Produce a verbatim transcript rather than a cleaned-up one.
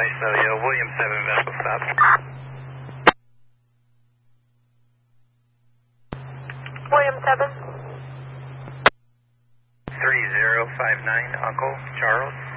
confirmation of the uh, William seven vessel stop. William seven. three zero five nine, Uncle Charles.